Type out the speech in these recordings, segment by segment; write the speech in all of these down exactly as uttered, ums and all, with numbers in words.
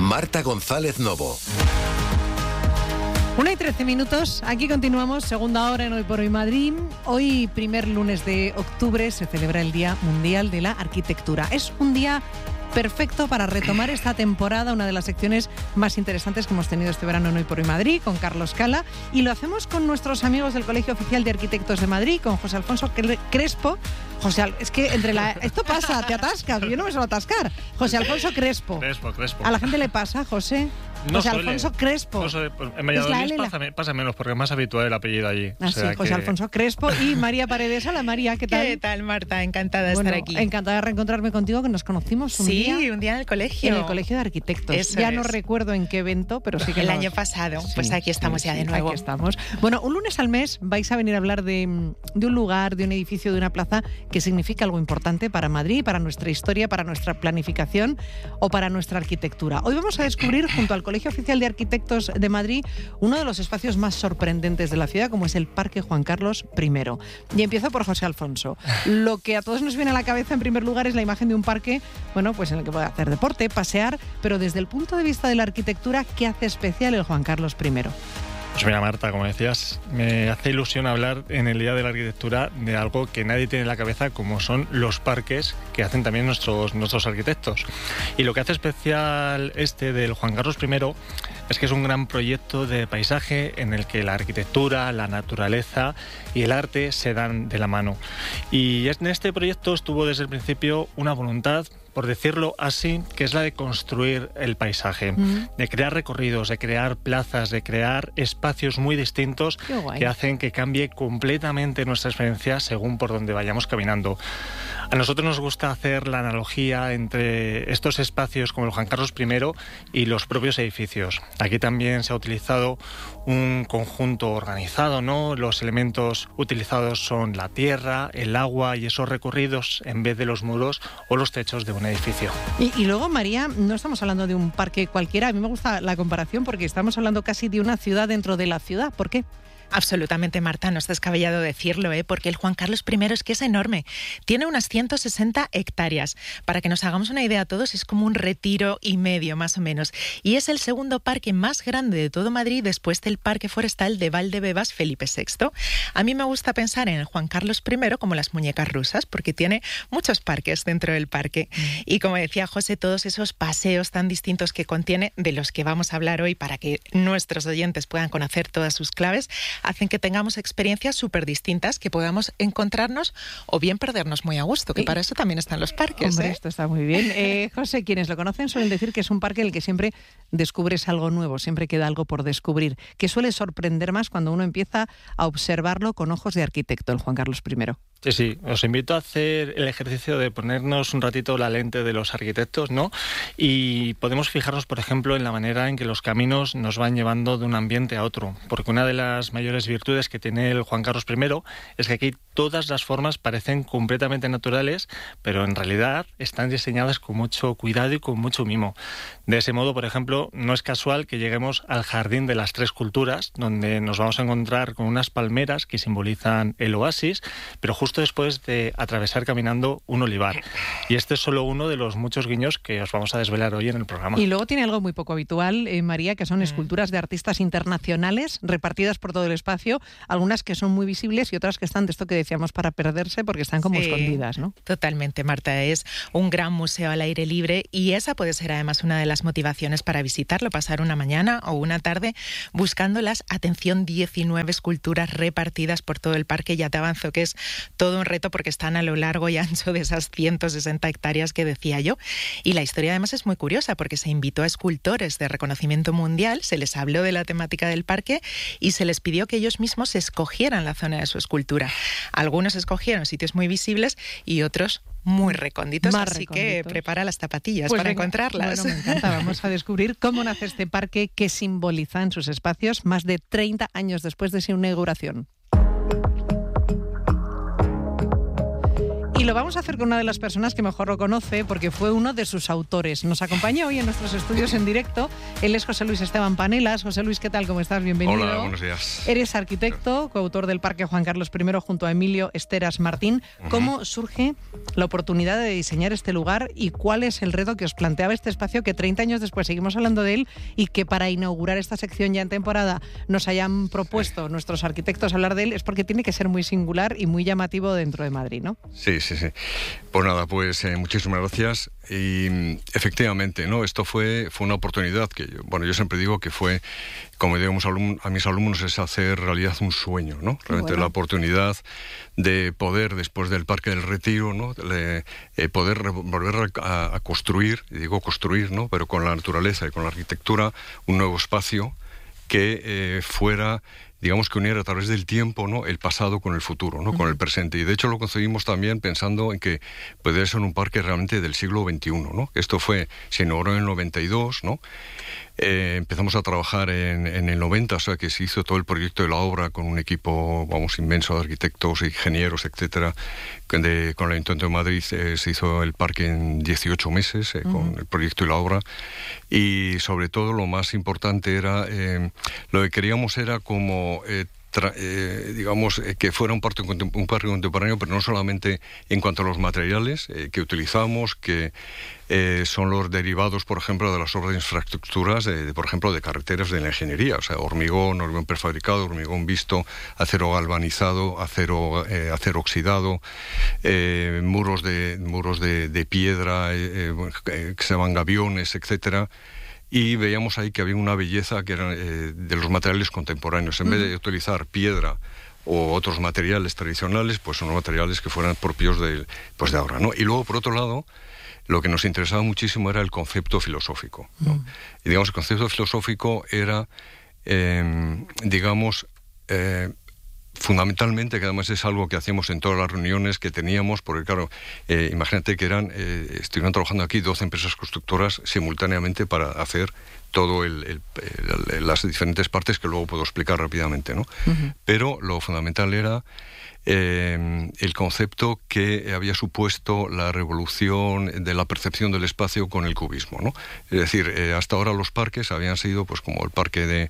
Marta González Novo. Una y trece minutos, aquí continuamos, segunda hora en Hoy por Hoy Madrid. Hoy, primer lunes de octubre, se celebra el Día Mundial de la Arquitectura. Es un día perfecto para retomar esta temporada, una de las secciones más interesantes que hemos tenido este verano en Hoy por Hoy Madrid, con Carlos Cala, y lo hacemos con nuestros amigos del Colegio Oficial de Arquitectos de Madrid, con José Alfonso Crespo. José, es que entre la... Esto pasa, te atascas, yo no me suelo atascar. José Alfonso Crespo. Crespo, Crespo. ¿A la gente le pasa, José? No José suele. Alfonso Crespo. No suele. En Valladolid pasa, pasa menos, porque es más habitual el apellido allí. Ah, o sea sí, José que... Alfonso Crespo y María Paredes. Hola, María, ¿qué tal? ¿Qué tal, Marta? Encantada de bueno, estar aquí. Encantada de reencontrarme contigo, que nos conocimos un sí, día. Sí, un día en el colegio. En el Colegio de Arquitectos. Eso ya es. no recuerdo en qué evento, pero sí que El nos... año pasado. Sí, pues aquí estamos sí, ya sí, de nuevo. Aquí estamos. Bueno, un lunes al mes vais a venir a hablar de, de un lugar, de un edificio, de una plaza que significa algo importante para Madrid, para nuestra historia, para nuestra planificación o para nuestra arquitectura. Hoy vamos a descubrir, junto al Colegio Oficial de Arquitectos de Madrid, uno de los espacios más sorprendentes de la ciudad, como es el Parque Juan Carlos primero. Y empiezo por José Alfonso. Lo que a todos nos viene a la cabeza, en primer lugar, es la imagen de un parque, bueno, pues en el que puede hacer deporte, pasear, pero desde el punto de vista de la arquitectura, ¿qué hace especial el Juan Carlos primero? Pues mira, Marta, como decías, me hace ilusión hablar en el Día de la Arquitectura de algo que nadie tiene en la cabeza, como son los parques que hacen también nuestros, nuestros arquitectos. Y lo que hace especial este del Juan Carlos primero es que es un gran proyecto de paisaje en el que la arquitectura, la naturaleza y el arte se dan de la mano. Y en este proyecto estuvo desde el principio una voluntad, por decirlo así, que es la de construir el paisaje, mm. de crear recorridos, de crear plazas, de crear espacios muy distintos que hacen que cambie completamente nuestra experiencia según por donde vayamos caminando. A nosotros nos gusta hacer la analogía entre estos espacios como el Juan Carlos primero y los propios edificios. Aquí también se ha utilizado un conjunto organizado, ¿no? Los elementos utilizados son la tierra, el agua y esos recorridos en vez de los muros o los techos de un edificio. Y, y luego, María, no estamos hablando de un parque cualquiera. A mí me gusta la comparación porque estamos hablando casi de una ciudad dentro de la ciudad. ¿Por qué? Absolutamente, Marta, no es descabellado decirlo, ¿eh? Porque el Juan Carlos primero es que es enorme. Tiene unas ciento sesenta hectáreas. Para que nos hagamos una idea a todos, es como un retiro y medio, más o menos. Y es el segundo parque más grande de todo Madrid después del Parque Forestal de Valdebebas Felipe sexto. A mí me gusta pensar en el Juan Carlos primero como las muñecas rusas, porque tiene muchos parques dentro del parque. Y como decía José, todos esos paseos tan distintos que contiene, de los que vamos a hablar hoy para que nuestros oyentes puedan conocer todas sus claves, hacen que tengamos experiencias súper distintas, que podamos encontrarnos o bien perdernos muy a gusto, que y, para eso también están los parques. Hombre, ¿eh? Esto está muy bien. Eh, José, quienes lo conocen suelen decir que es un parque en el que siempre descubres algo nuevo, siempre queda algo por descubrir, que suele sorprender más cuando uno empieza a observarlo con ojos de arquitecto, el Juan Carlos primero. Sí, sí, os invito a hacer el ejercicio de ponernos un ratito la lente de los arquitectos, ¿no? Y podemos fijarnos, por ejemplo, en la manera en que los caminos nos van llevando de un ambiente a otro, porque una de las mayores virtudes que tiene el Juan Carlos primero es que aquí todas las formas parecen completamente naturales, pero en realidad están diseñadas con mucho cuidado y con mucho mimo. De ese modo, por ejemplo, no es casual que lleguemos al Jardín de las Tres Culturas, donde nos vamos a encontrar con unas palmeras que simbolizan el oasis, pero justo después de atravesar caminando un olivar. Y este es solo uno de los muchos guiños que os vamos a desvelar hoy en el programa. Y luego tiene algo muy poco habitual, eh, María, que son esculturas de artistas internacionales repartidas por todo el espacio, algunas que son muy visibles y otras que están de esto que decíamos para perderse porque están como sí, escondidas, ¿no? Totalmente, Marta. Es un gran museo al aire libre y esa puede ser además una de las motivaciones para visitarlo, pasar una mañana o una tarde buscando las, atención, diecinueve esculturas repartidas por todo el parque. Ya te avanzo que es todo un reto porque están a lo largo y ancho de esas ciento sesenta hectáreas que decía yo. Y la historia además es muy curiosa porque se invitó a escultores de reconocimiento mundial, se les habló de la temática del parque y se les pidió que ellos mismos escogieran la zona de su escultura. Algunos escogieron sitios muy visibles y otros muy recónditos, Más así recónditos. Que prepara las zapatillas pues para venga, encontrarlas. Bueno, me encanta. Vamos a descubrir cómo nace este parque que simboliza en sus espacios más de treinta años después de su inauguración. Y lo vamos a hacer con una de las personas que mejor lo conoce, porque fue uno de sus autores. Nos acompaña hoy en nuestros estudios en directo. Él es José Luis Esteban Panelas. José Luis, ¿qué tal? ¿Cómo estás? Bienvenido. Hola, buenos días. Eres arquitecto, coautor del Parque Juan Carlos primero junto a Emilio Esteras Martín. ¿Cómo uh-huh. surge la oportunidad de diseñar este lugar y cuál es el reto que os planteaba este espacio que treinta años después seguimos hablando de él y que para inaugurar esta sección ya en temporada nos hayan propuesto sí. nuestros arquitectos hablar de él? Es porque tiene que ser muy singular y muy llamativo dentro de Madrid, ¿no? Sí, sí, sí. Pues nada, pues eh, muchísimas gracias. Y efectivamente, ¿no? Esto fue, fue una oportunidad que, yo, bueno, yo siempre digo que fue, como digo a mis alumnos, es hacer realidad un sueño, ¿no? Realmente bueno. La oportunidad de poder, después del Parque del Retiro, ¿no? Le, eh, poder volver a, a construir, y digo construir, ¿no? Pero con la naturaleza y con la arquitectura, un nuevo espacio que eh, fuera, digamos, que uniera a través del tiempo, ¿no? El pasado con el futuro, ¿no? Uh-huh. Con el presente. Y de hecho lo concebimos también pensando en que podría ser un parque realmente del siglo veintiuno, ¿no? Esto fue, se inauguró en el noventa y dos, ¿no? Eh, empezamos a trabajar en, en el noventa, o sea que se hizo todo el proyecto de la obra con un equipo, vamos, inmenso de arquitectos, ingenieros, etcétera. De, con el Ayuntamiento de Madrid eh, se hizo el parque en dieciocho meses, eh, uh-huh. con el proyecto y la obra. Y sobre todo lo más importante era, eh, lo que queríamos era como... Eh, Tra, eh, digamos, eh, que fuera un parque, un parque contemporáneo, pero no solamente en cuanto a los materiales eh, que utilizamos, que eh, son los derivados, por ejemplo, de las obras de infraestructuras, de, de, por ejemplo, de carreteras, de la ingeniería, o sea, hormigón, hormigón prefabricado, hormigón visto, acero galvanizado, acero, eh, acero oxidado, eh, muros de muros de, de piedra, eh, eh, que se llaman gaviones, etcétera. Y veíamos ahí que había una belleza que era eh, de los materiales contemporáneos. En uh-huh. vez de utilizar piedra o otros materiales tradicionales, pues son materiales que fueran propios de, pues de ahora, ¿no? Y luego, por otro lado, lo que nos interesaba muchísimo era el concepto filosófico, ¿no? Uh-huh. Y digamos, el concepto filosófico era, eh, digamos... Eh, fundamentalmente, que además es algo que hacíamos en todas las reuniones que teníamos, porque claro, eh, imagínate que eran, eh, estuvieron trabajando aquí doce empresas constructoras simultáneamente para hacer todo el, el, el, las diferentes partes que luego puedo explicar rápidamente, ¿no? Uh-huh. Pero lo fundamental era eh, el concepto que había supuesto la revolución de la percepción del espacio con el cubismo, ¿no? Es decir, eh, hasta ahora los parques habían sido, pues como el parque de,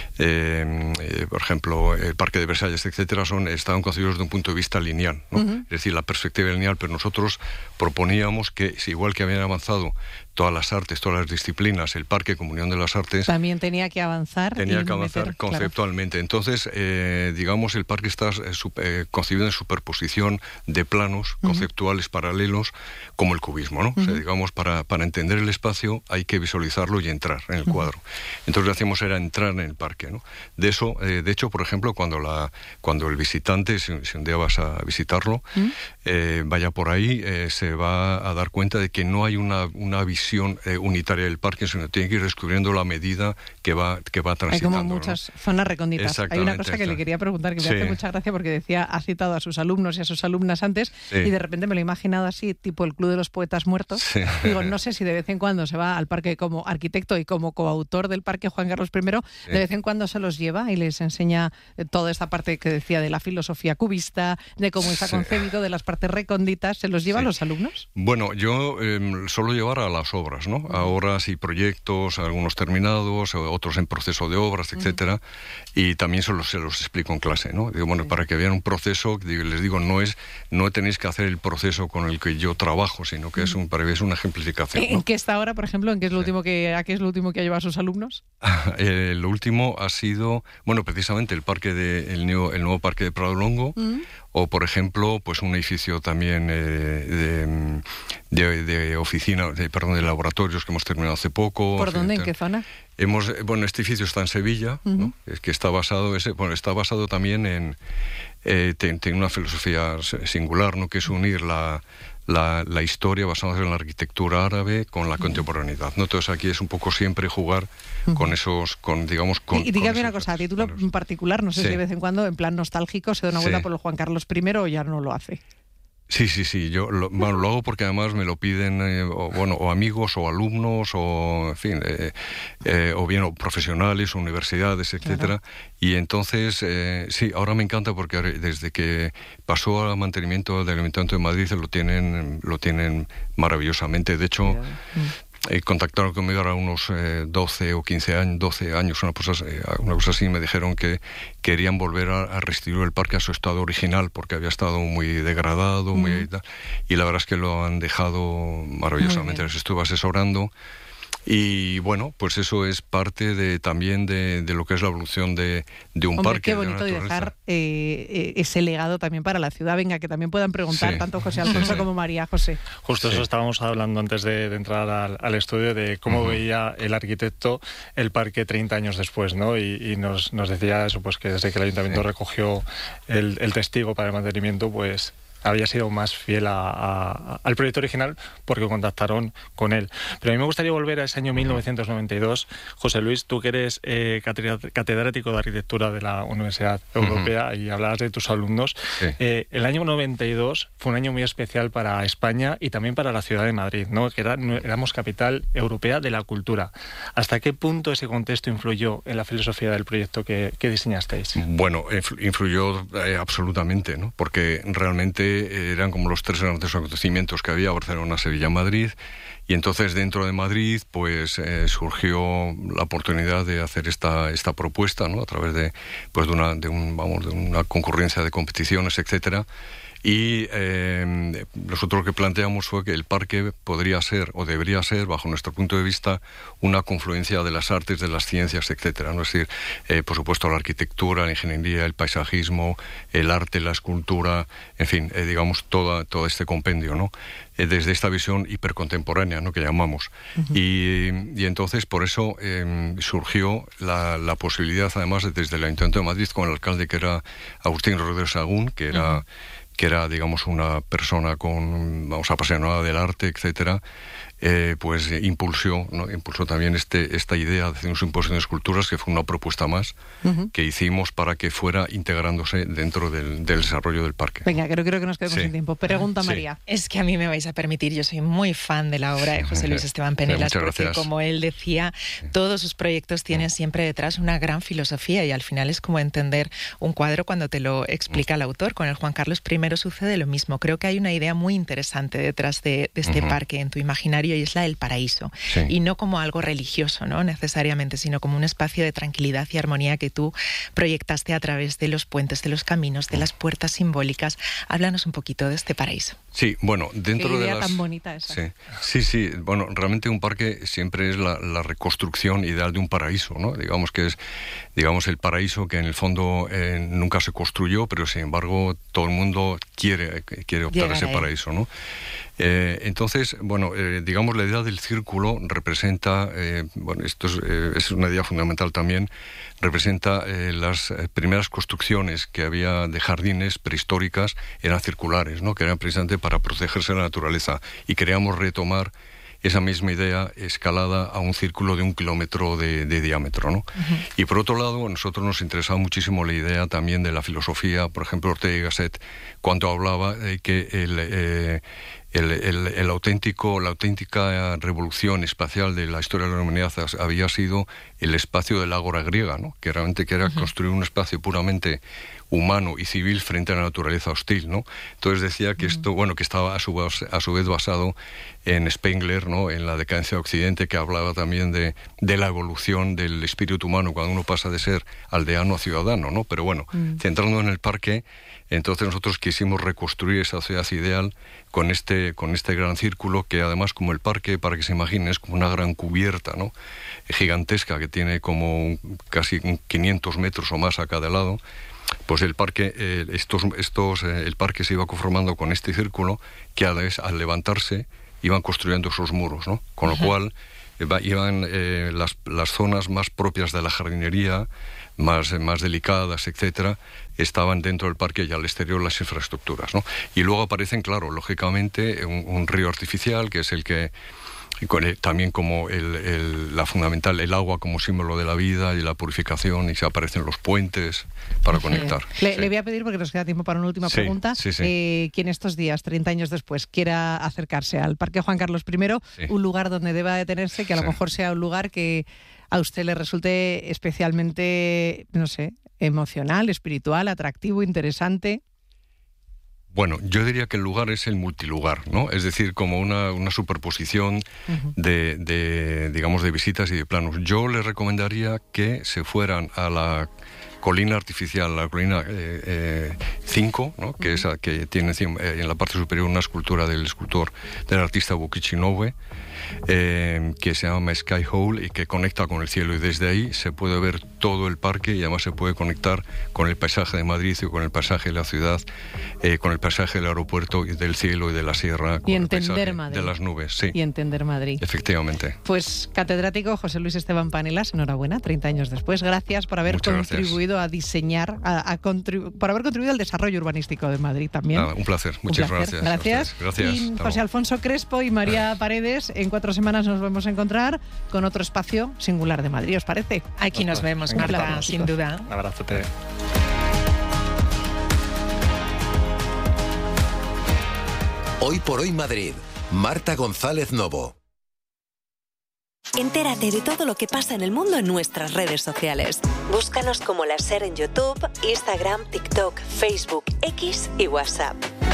eh, eh, por ejemplo, el parque de Versalles, etcétera, son, estaban concebidos desde un punto de vista lineal, ¿no? Uh-huh. Es decir, la perspectiva lineal, pero nosotros proponíamos que, igual que habían avanzado todas las artes, todas las disciplinas, el Parque Comunión de las Artes... También tenía que avanzar. Tenía que avanzar meter, conceptualmente. Claro. Entonces, eh, digamos, el parque está eh, super, eh, concebido en superposición de planos uh-huh. conceptuales paralelos, como el cubismo, ¿no? Uh-huh. O sea, digamos, para, para entender el espacio hay que visualizarlo y entrar en el uh-huh. cuadro. Entonces, lo que hacíamos era entrar en el parque, ¿no? De eso, eh, de hecho, por ejemplo, cuando la cuando el visitante, si, si un día vas a visitarlo, uh-huh. eh, vaya por ahí, eh, se va a dar cuenta de que no hay una, una visión Eh, unitaria del parque, sino tiene que ir descubriendo la medida que va que va transitando. Hay como muchas, ¿no? Zonas recónditas. Hay una cosa que le quería preguntar que me sí. hace mucha gracia porque decía, ha citado a sus alumnos y a sus alumnas antes sí. y de repente me lo he imaginado así, tipo el Club de los Poetas Muertos. Sí. Digo, no sé si de vez en cuando se va al parque como arquitecto y como coautor del Parque Juan Carlos primero, sí. de vez en cuando se los lleva y les enseña toda esta parte que decía de la filosofía cubista, de cómo está sí. concebido, de las partes recónditas. ¿Se los lleva sí. a los alumnos? Bueno, yo eh, suelo llevar a las obras, ¿no? A obras y proyectos, algunos terminados, otros en proceso de obras, etcétera, uh-huh. y también se los, se los explico en clase, ¿no? Digo, bueno, sí. para que vean un proceso, les digo, no es, no tenéis que hacer el proceso con el que yo trabajo, sino que uh-huh. es un, para que es una ejemplificación, ¿no? ¿En qué está ahora, por ejemplo? ¿En qué es lo sí. último que, a qué es lo último que ha llevado a sus alumnos? eh, lo último ha sido, bueno, precisamente el parque de, el nuevo, el nuevo parque de Prado Longo, uh-huh. o por ejemplo, pues un edificio también eh, de, de, de oficina, de, perdón, de laboratorios que hemos terminado hace poco. ¿Por dónde? ¿En qué zona? Hemos, bueno, este edificio está en Sevilla, uh-huh. ¿no? Es que está basado, ese, bueno, está basado también en, eh, tiene, tiene una filosofía singular, ¿no? Que es unir la La, la historia basada en la arquitectura árabe con la contemporaneidad, ¿no? Entonces aquí es un poco siempre jugar uh-huh. con esos, con digamos... Con, y, y dígame una cosa, a título en particular, no sé sí. si de vez en cuando, en plan nostálgico, se da una vuelta sí. por el Juan Carlos primero o ya no lo hace. Sí, sí, sí. Yo lo, bueno, lo hago porque además me lo piden, eh, o, bueno, o amigos, o alumnos, o en fin, eh, eh, o bien o profesionales, universidades, etcétera. Claro. Y entonces, eh, sí, ahora me encanta porque desde que pasó al mantenimiento del Ayuntamiento de Madrid lo tienen, lo tienen maravillosamente. De hecho. Mm. Eh, contactaron conmigo ahora unos eh, doce o quince años, doce años, una cosa, eh, una cosa así, me dijeron que querían volver a, a restituir el parque a su estado original porque había estado muy degradado, mm. muy y la verdad es que lo han dejado maravillosamente. Les estuve asesorando. Y bueno, pues eso es parte de también de, de lo que es la evolución de, de un Hombre, parque. Qué bonito de dejar eh, ese legado también para la ciudad. Venga, que también puedan preguntar sí. tanto José Alfonso sí, sí. como María José. Justo sí. eso estábamos hablando antes de, de entrar al, al estudio, de cómo uh-huh. veía el arquitecto el parque treinta años después, ¿no? Y, y nos, nos decía eso, pues que desde que el Ayuntamiento sí. recogió el, el testigo para el mantenimiento, pues había sido más fiel a, a, al proyecto original porque contactaron con él. Pero a mí me gustaría volver a ese año mil novecientos noventa y dos. José Luis, tú que eres eh, catedrático de arquitectura de la Universidad Europea uh-huh. y hablabas de tus alumnos, sí. eh, el año noventa y dos fue un año muy especial para España y también para la ciudad de Madrid, ¿no? Que era, éramos capital europea de la cultura. ¿Hasta qué punto ese contexto influyó en la filosofía del proyecto que, que diseñasteis? Bueno, influyó eh, absolutamente, ¿no? Porque realmente eran como los tres grandes acontecimientos que había: Barcelona, Sevilla, Madrid. Y entonces dentro de Madrid pues eh, surgió la oportunidad de hacer esta esta propuesta, ¿no? A través de pues de una de un vamos de una concurrencia de competiciones, etcétera. Y eh, nosotros lo que planteamos fue que el parque podría ser, o debería ser, bajo nuestro punto de vista, una confluencia de las artes, de las ciencias, etcétera, ¿no? Es decir, eh, por supuesto, la arquitectura, la ingeniería, el paisajismo, el arte, la escultura, en fin, eh, digamos, toda, todo este compendio, ¿no? Eh, desde esta visión hipercontemporánea, ¿no? Que llamamos. Uh-huh. Y, y entonces, por eso eh, surgió la, la posibilidad, además, desde el Ayuntamiento de Madrid, con el alcalde, que era Agustín Rodríguez Sagún, que era... Uh-huh. que era, digamos, una persona con, vamos, apasionada del arte, etcétera, eh, pues eh, impulsó, ¿no? impulsó también este, esta idea de hacer un simposio de esculturas, que fue una propuesta más uh-huh. que hicimos para que fuera integrándose dentro del, del desarrollo del parque. Venga, creo, creo que nos quedamos sí. sin tiempo. Pregunta, sí. María. Es que a mí me vais a permitir, yo soy muy fan de la obra de José Luis Esteban Penelas, sí, porque gracias. Como él decía, todos sus proyectos tienen siempre detrás una gran filosofía y al final es como entender un cuadro cuando te lo explica el autor. Con el Juan Carlos primero sucede lo mismo. Creo que hay una idea muy interesante detrás de, de este uh-huh. parque en tu imaginario, y es la del paraíso. Sí. Y no como algo religioso, ¿no? necesariamente, sino como un espacio de tranquilidad y armonía que tú proyectaste a través de los puentes, de los caminos, de las puertas simbólicas. Háblanos un poquito de este paraíso. Sí, bueno, dentro Qué idea de las... tan bonita esa. Sí, sí, sí, bueno, realmente un parque siempre es la, la reconstrucción ideal de un paraíso, ¿no? Digamos que es, digamos, el paraíso que en el fondo eh, nunca se construyó, pero sin embargo todo el mundo quiere, quiere optar Llegar a ese a paraíso, ¿no? Eh, entonces, bueno, eh, digamos, la idea del círculo representa, eh, bueno, esto es, eh, es una idea fundamental también, representa eh, las primeras construcciones que había de jardines prehistóricas, eran circulares, ¿no? Que eran precisamente para protegerse de la naturaleza, y queríamos retomar esa misma idea escalada a un círculo de un kilómetro de, de diámetro, ¿no? Uh-huh. Y por otro lado, a nosotros nos interesaba muchísimo la idea también de la filosofía. Por ejemplo, Ortega y Gasset, cuando hablaba de que el, eh, el, el, el auténtico, la auténtica revolución espacial de la historia de la humanidad había sido el espacio del ágora griega, ¿no? Que realmente que era uh-huh. construir un espacio puramente humano y civil frente a la naturaleza hostil, ¿no? Entonces decía que esto, bueno, que estaba a su, a su vez basado en Spengler, ¿no? En la decadencia de Occidente, que hablaba también de, de la evolución del espíritu humano cuando uno pasa de ser aldeano a ciudadano, ¿no? Pero bueno, mm. centrándonos en el parque, entonces nosotros quisimos reconstruir esa ciudad ideal con este, con este gran círculo, que además, como el parque, para que se imaginen, es como una gran cubierta, ¿no? Gigantesca, que tiene como casi quinientos metros o más a cada lado. Pues el parque, eh, estos, estos, eh, el parque se iba conformando con este círculo, que a la vez, al levantarse, iban construyendo esos muros, ¿no? Con lo uh-huh. cual eh, iban eh, las, las zonas más propias de la jardinería, más, eh, más delicadas, etcétera, estaban dentro del parque, y al exterior las infraestructuras, ¿no? Y luego aparecen, claro, lógicamente, un, un río artificial, que es el que y con el, también como el, el, la fundamental, el agua como símbolo de la vida y la purificación, y se aparecen los puentes para conectar. Le, sí. le voy a pedir, porque nos queda tiempo para una última sí, pregunta, sí, sí. Eh, quien estos días, treinta años después, quiera acercarse al Parque Juan Carlos primero, sí. un lugar donde deba detenerse, que a lo sí. mejor sea un lugar que a usted le resulte especialmente, no sé, emocional, espiritual, atractivo, interesante. Bueno, yo diría que el lugar es el multilugar, ¿no? Es decir, como una, una superposición uh-huh. de, de, digamos, de visitas y de planos. Yo les recomendaría que se fueran a la colina artificial, la colina cinco, eh, eh, ¿no? que, uh-huh. es, que tiene eh, en la parte superior una escultura del escultor, del artista Bukichi Inoue, eh, que se llama Sky Hole y que conecta con el cielo, y desde ahí se puede ver todo el parque y además se puede conectar con el paisaje de Madrid y con el paisaje de la ciudad, eh, con el paisaje del aeropuerto y del cielo y de la sierra, con y el entender Madrid. De las nubes. Sí. Y entender Madrid. Efectivamente. Pues catedrático José Luis Esteban Panelas, enhorabuena, treinta años después. Gracias por haber Muchas contribuido gracias. a diseñar, a, a contribu- por haber contribuido al desarrollo urbanístico de Madrid también. Nada, un placer. Muchas un placer. gracias. Gracias. Gracias. Y José Alfonso Crespo y María Paredes, en cuatro semanas nos vamos a encontrar con otro espacio singular de Madrid, ¿os parece? Aquí nos vemos, Marta, sin duda. Un abrazote. Hoy por hoy Madrid. Marta González Novo. Entérate de todo lo que pasa en el mundo en nuestras redes sociales. Búscanos como La Ser en YouTube, Instagram, TikTok, Facebook, X y WhatsApp.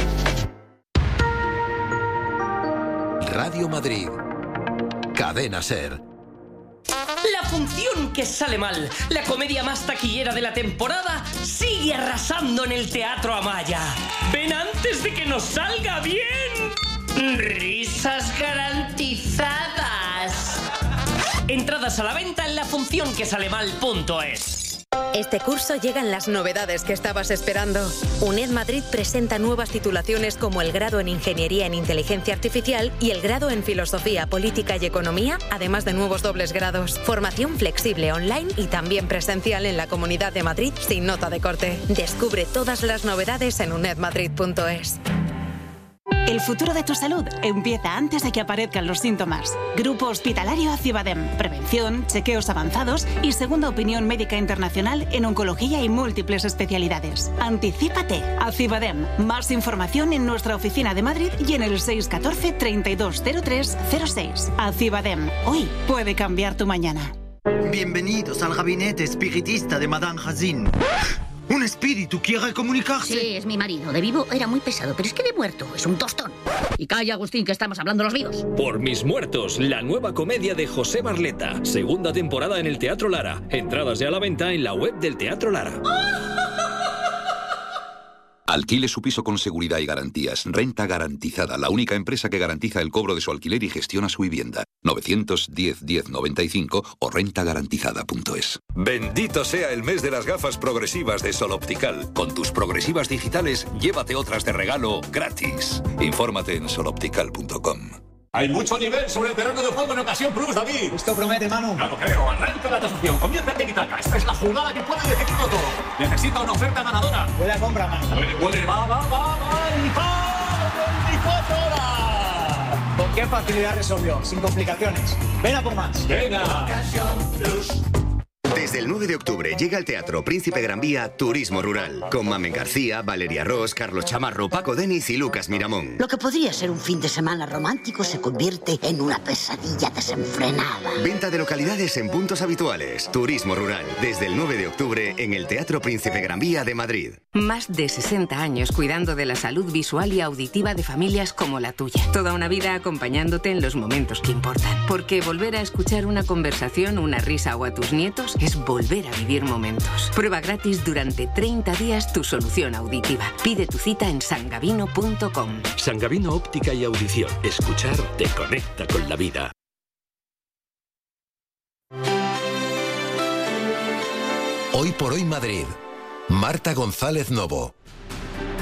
Radio Madrid. Cadena Ser. La función que sale mal, la comedia más taquillera de la temporada, sigue arrasando en el Teatro Amaya. ¡Ven antes de que nos salga bien! ¡Risas garantizadas! Entradas a la venta en la función que sale mal punto es. Este curso llegan las novedades que estabas esperando. UNED Madrid presenta nuevas titulaciones como el grado en Ingeniería en Inteligencia Artificial y el grado en Filosofía, Política y Economía, además de nuevos dobles grados. Formación flexible online y también presencial en la Comunidad de Madrid sin nota de corte. Descubre todas las novedades en uned madrid punto es. El futuro de tu salud empieza antes de que aparezcan los síntomas. Grupo Hospitalario Acibadem. Prevención, chequeos avanzados y segunda opinión médica internacional en oncología y múltiples especialidades. Anticípate. Acibadem. Más información en nuestra oficina de Madrid y en el seis uno cuatro, treinta y dos cero tres cero seis. Acibadem. Hoy puede cambiar tu mañana. Bienvenidos al gabinete espiritista de Madame Hazin. ¿Un espíritu quiere comunicarse? Sí, es mi marido. De vivo era muy pesado, pero es que de muerto es un tostón. Y calla, Agustín, que estamos hablando los vivos. Por mis muertos, la nueva comedia de José Barleta. Segunda temporada en el Teatro Lara. Entradas ya a la venta en la web del Teatro Lara. Alquile su piso con seguridad y garantías. Renta Garantizada, la única empresa que garantiza el cobro de su alquiler y gestiona su vivienda. novecientos diez, diez noventa y cinco o renta garantizada punto es. Bendito sea el mes de las gafas progresivas de Sol Optical. Con tus progresivas digitales, llévate otras de regalo gratis. Infórmate en sol optical punto com. Hay mucho nivel sobre el terreno de juego en Ocasión Plus, David. Esto promete, Manu. No lo creo. Arranca la tasación. Comienza el tiki-taka. Esta es la jugada que puede decidirlo todo. Necesita una oferta ganadora. Buena compra, Manu. Puede, puede. Va, va, va, va. Y va. veinticuatro horas. ¿Con qué facilidad resolvió? Sin complicaciones. Ven a por más. Venga. Ocasión Plus. Desde el nueve de octubre llega al Teatro Príncipe Gran Vía Turismo Rural, con Mamen García, Valeria Ross, Carlos Chamarro, Paco Denis y Lucas Miramón. Lo que podría ser un fin de semana romántico se convierte en una pesadilla desenfrenada. Venta de localidades en puntos habituales. Turismo Rural, desde el nueve de octubre en el Teatro Príncipe Gran Vía de Madrid. Más de sesenta años cuidando de la salud visual y auditiva de familias como la tuya. Toda una vida acompañándote en los momentos que importan. Porque volver a escuchar una conversación, una risa o a tus nietos es volver a vivir momentos. Prueba gratis durante treinta días tu solución auditiva. Pide tu cita en sangavino punto com. Sangavino Óptica y Audición. Escuchar te conecta con la vida. Hoy por hoy Madrid. Marta González Novo.